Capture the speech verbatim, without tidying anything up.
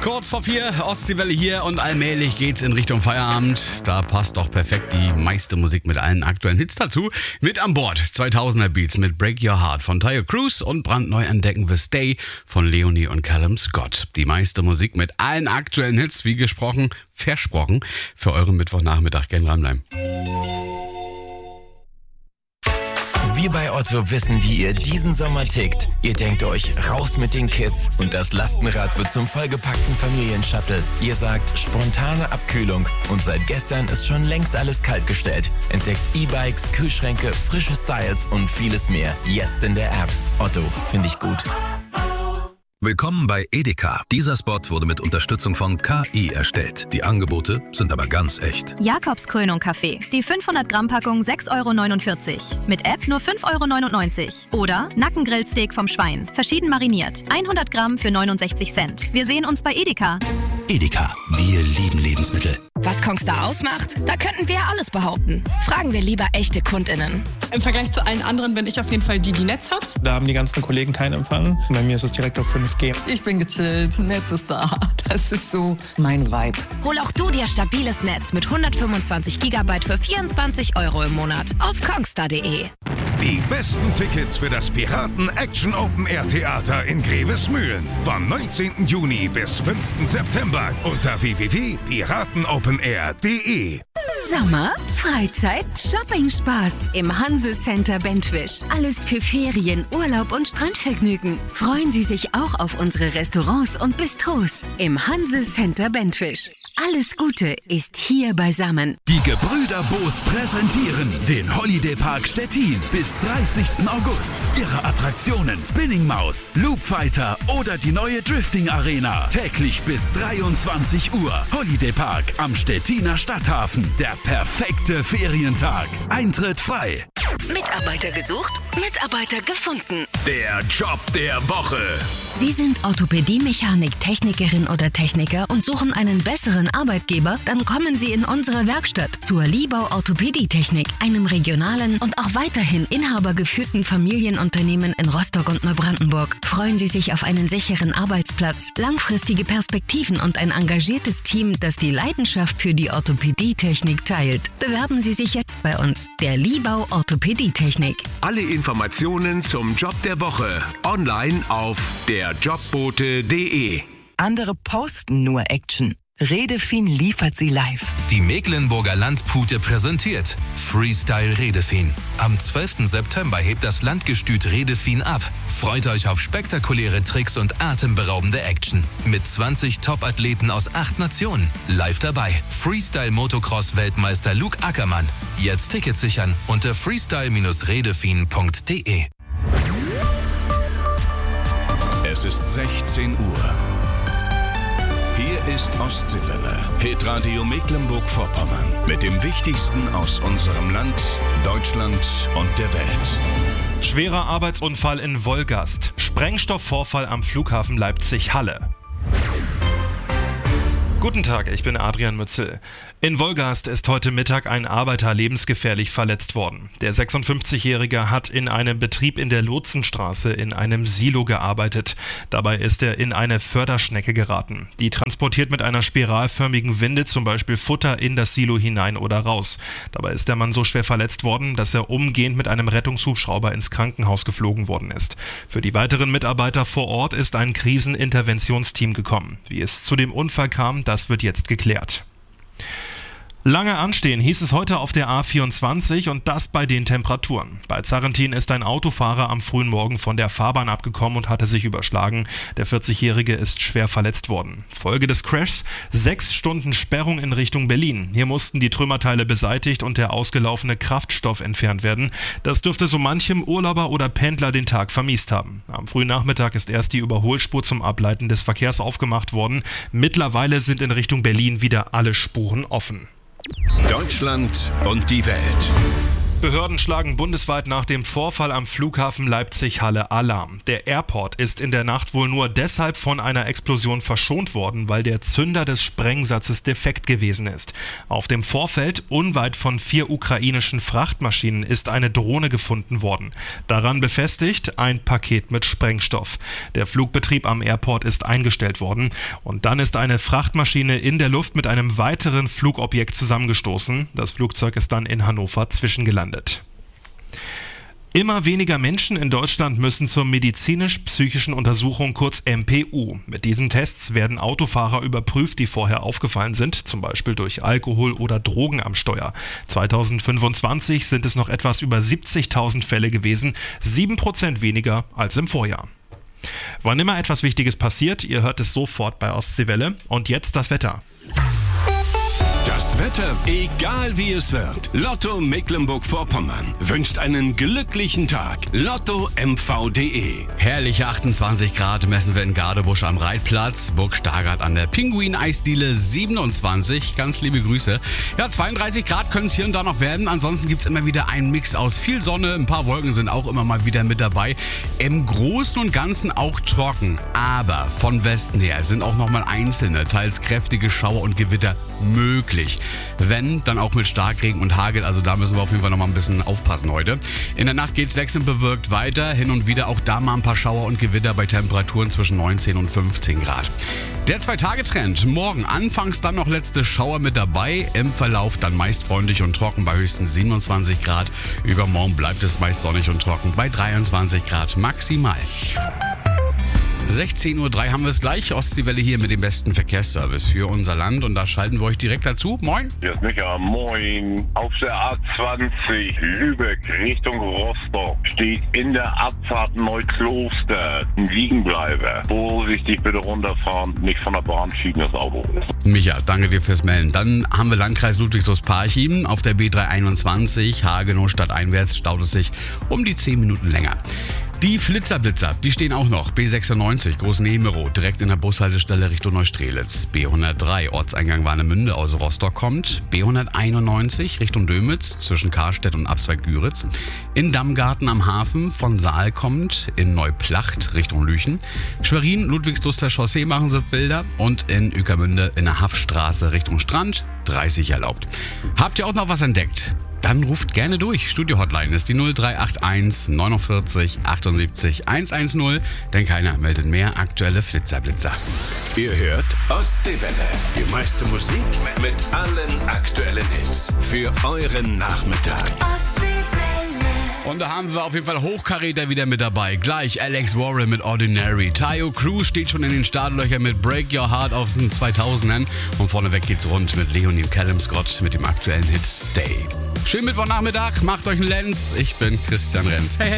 Kurz vor vier, Ostseewelle hier und allmählich geht's in Richtung Feierabend. Da passt doch perfekt die meiste Musik mit allen aktuellen Hits dazu. Mit an Bord zweitausender Beats mit Break Your Heart von Taio Cruz und brandneu entdecken wir Stay von Leonie und Callum Scott. Die meiste Musik mit allen aktuellen Hits, wie gesprochen, versprochen, für euren Mittwochnachmittag. Gern dranbleiben. Wir bei Otto wissen, wie ihr diesen Sommer tickt. Ihr denkt euch, raus mit den Kids und das Lastenrad wird zum vollgepackten Familienshuttle. Ihr sagt, spontane Abkühlung und seit gestern ist schon längst alles kaltgestellt. Entdeckt E-Bikes, Kühlschränke, frische Styles und vieles mehr. Jetzt in der App. Otto, finde ich gut. Willkommen bei Edeka. Dieser Spot wurde mit Unterstützung von K I erstellt. Die Angebote sind aber ganz echt. Jakobskrönung Kaffee. Die fünfhundert Gramm Packung sechs Euro neunundvierzig. Mit App nur fünf Euro neunundneunzig. Oder Nackengrillsteak vom Schwein. Verschieden mariniert. hundert Gramm für neunundsechzig Cent. Wir sehen uns bei Edeka. Edeka. Wir lieben Lebensmittel. Was Kongstar ausmacht? Da könnten wir alles behaupten. Fragen wir lieber echte KundInnen. Im Vergleich zu allen anderen bin ich auf jeden Fall die, die Netz hat. Da haben die ganzen Kollegen keinen Empfang. Bei mir ist es direkt auf fünf G. Ich bin gechillt, Netz ist da. Das ist so mein Vibe. Hol auch du dir stabiles Netz mit hundertfünfundzwanzig Gigabyte für vierundzwanzig Euro im Monat auf kongstar punkt de. Die besten Tickets für das Piraten Action Open Air Theater in Grevesmühlen. Vom neunzehnten Juni bis fünften September unter w w w punkt piratenopenair punkt de. Sommer, Freizeit, Shopping-Spaß im Hanse Center Bentwisch. Alles für Ferien, Urlaub und Strandvergnügen. Freuen Sie sich auch auf unsere Restaurants und Bistros im Hanse Center Bentwisch. Alles Gute ist hier beisammen. Die Gebrüder Boos präsentieren den Holiday Park Stettin bis dreißigsten August. Ihre Attraktionen Spinning Maus, Loop Fighter oder die neue Drifting Arena. Täglich bis dreiundzwanzig Uhr. Holiday Park am Stettiner Stadthafen. Der perfekte Ferientag. Eintritt frei. Mitarbeiter gesucht, Mitarbeiter gefunden. Der Job der Woche. Sie sind Orthopädie-Mechanik, Technikerin oder Techniker und suchen einen besseren Arbeitgeber? Dann kommen Sie in unsere Werkstatt zur Liebau Orthopädie-Technik, einem regionalen und auch weiterhin inhabergeführten Familienunternehmen in Rostock und Neubrandenburg. Freuen Sie sich auf einen sicheren Arbeitsplatz, langfristige Perspektiven und ein engagiertes Team, das die Leidenschaft für die Orthopädie-Technik teilt. Bewerben Sie sich jetzt bei uns, der Liebau Orthopädie-Technik. Alle Informationen zum Job der Woche online auf der jobbote punkt de. Andere posten nur Action. Redefin liefert sie live. Die Mecklenburger Landpute präsentiert Freestyle Redefin. Am zwölften September hebt das Landgestüt Redefin ab. Freut euch auf spektakuläre Tricks und atemberaubende Action. Mit zwanzig Top-Athleten aus acht Nationen. Live dabei Freestyle-Motocross-Weltmeister Luke Ackermann. Jetzt Tickets sichern unter freestyle redefin punkt de. Es ist sechzehn Uhr. Hier ist Ostseewelle, Hitradio Mecklenburg-Vorpommern. Mit dem Wichtigsten aus unserem Land, Deutschland und der Welt. Schwerer Arbeitsunfall in Wolgast. Sprengstoffvorfall am Flughafen Leipzig-Halle. Guten Tag, ich bin Adrian Mützel. In Wolgast ist heute Mittag ein Arbeiter lebensgefährlich verletzt worden. Der sechsundfünfzigjährige hat in einem Betrieb in der Lotsenstraße in einem Silo gearbeitet. Dabei ist er in eine Förderschnecke geraten. Die transportiert mit einer spiralförmigen Winde zum Beispiel Futter in das Silo hinein oder raus. Dabei ist der Mann so schwer verletzt worden, dass er umgehend mit einem Rettungshubschrauber ins Krankenhaus geflogen worden ist. Für die weiteren Mitarbeiter vor Ort ist ein Kriseninterventionsteam gekommen. Wie es zu dem Unfall kam, das wird jetzt geklärt. Lange anstehen hieß es heute auf der A vierundzwanzig und das bei den Temperaturen. Bei Zarrentin ist ein Autofahrer am frühen Morgen von der Fahrbahn abgekommen und hatte sich überschlagen. Der vierzigjährige ist schwer verletzt worden. Folge des Crashs: sechs Stunden Sperrung in Richtung Berlin. Hier mussten die Trümmerteile beseitigt und der ausgelaufene Kraftstoff entfernt werden. Das dürfte so manchem Urlauber oder Pendler den Tag vermiest haben. Am frühen Nachmittag ist erst die Überholspur zum Ableiten des Verkehrs aufgemacht worden. Mittlerweile sind in Richtung Berlin wieder alle Spuren offen. Deutschland und die Welt. Behörden schlagen bundesweit nach dem Vorfall am Flughafen Leipzig-Halle Alarm. Der Airport ist in der Nacht wohl nur deshalb von einer Explosion verschont worden, weil der Zünder des Sprengsatzes defekt gewesen ist. Auf dem Vorfeld, unweit von vier ukrainischen Frachtmaschinen, ist eine Drohne gefunden worden. Daran befestigt ein Paket mit Sprengstoff. Der Flugbetrieb am Airport ist eingestellt worden und dann ist eine Frachtmaschine in der Luft mit einem weiteren Flugobjekt zusammengestoßen. Das Flugzeug ist dann in Hannover zwischengelandet. Immer weniger Menschen in Deutschland müssen zur medizinisch-psychischen Untersuchung, kurz M P U. Mit diesen Tests werden Autofahrer überprüft, die vorher aufgefallen sind, zum Beispiel durch Alkohol oder Drogen am Steuer. zweitausendfünfundzwanzig sind es noch etwas über siebzigtausend Fälle gewesen, sieben Prozent weniger als im Vorjahr. Wann immer etwas Wichtiges passiert, ihr hört es sofort bei Ostseewelle. Und jetzt das Wetter. Das Wetter, egal wie es wird. Lotto Mecklenburg-Vorpommern wünscht einen glücklichen Tag. Lotto M V punkt de. Herrliche achtundzwanzig Grad messen wir in Gardebusch am Reitplatz. Burg Stargard an der Pinguin-Eisdiele siebenundzwanzig. Ganz liebe Grüße. Ja, zweiunddreißig Grad können es hier und da noch werden. Ansonsten gibt es immer wieder einen Mix aus viel Sonne. Ein paar Wolken sind auch immer mal wieder mit dabei. Im Großen und Ganzen auch trocken. Aber von Westen her sind auch nochmal einzelne, teils kräftige Schauer und Gewitter möglich. Wenn, dann auch mit Starkregen und Hagel, also da müssen wir auf jeden Fall noch mal ein bisschen aufpassen heute. In der Nacht geht es wechselnd bewölkt weiter, hin und wieder auch da mal ein paar Schauer und Gewitter bei Temperaturen zwischen neunzehn und fünfzehn Grad. Der Zwei-Tage-Trend, morgen anfangs dann noch letzte Schauer mit dabei, im Verlauf dann meist freundlich und trocken bei höchstens siebenundzwanzig Grad. Übermorgen bleibt es meist sonnig und trocken bei dreiundzwanzig Grad maximal. sechzehn Uhr drei haben wir es gleich. Ostseewelle hier mit dem besten Verkehrsservice für unser Land. Und da schalten wir euch direkt dazu. Moin. Hier ist Micha. Moin. Auf der A zwanzig Lübeck Richtung Rostock steht in der Abfahrt Neukloster ein Liegenbleiber. Vorsichtig bitte runterfahren, nicht von der Bahn schieben, das Auto ist. Micha, danke dir fürs Melden. Dann haben wir Landkreis Ludwigsburg-Parchim. Auf der B dreihunderteinundzwanzig Hagenow stadteinwärts staut es sich um die zehn Minuten länger. Die Flitzerblitzer, die stehen auch noch. B sechsundneunzig, Groß-Nemero, direkt in der Bushaltestelle Richtung Neustrelitz. B hundertdrei, Ortseingang Warnemünde aus Rostock kommt. B hunderteinundneunzig, Richtung Dömitz, zwischen Karstedt und Abzweig Güritz. In Dammgarten am Hafen von Saal kommt. In Neuplacht, Richtung Lüchen. Schwerin, Ludwigsluster Chaussee machen sie Bilder. Und in Ueckermünde in der Haffstraße Richtung Strand, dreißig erlaubt. Habt ihr auch noch was entdeckt? Dann ruft gerne durch. Studio-Hotline ist die null drei acht eins neunundvierzig achtundsiebzig hundertzehn, denn keiner meldet mehr aktuelle Flitzerblitzer. Ihr hört Ostseewelle. Die meiste Musik mit allen aktuellen Hits für euren Nachmittag. Und da haben wir auf jeden Fall Hochkaräter wieder mit dabei. Gleich Alex Warren mit Ordinary. Tayo Cruz steht schon in den Startlöchern mit Break Your Heart aus den zweitausendern. Und vorneweg geht's rund mit Leonie Callum Scott mit dem aktuellen Hit Stay. Schönen Mittwochnachmittag, macht euch einen Lenz. Ich bin Christian Renz. Hey, hey.